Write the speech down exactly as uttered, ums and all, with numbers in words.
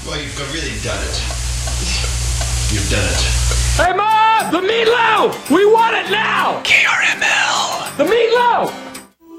Well, you've really done it. You've done it. Hey, Mom! The meatloaf! We want it now!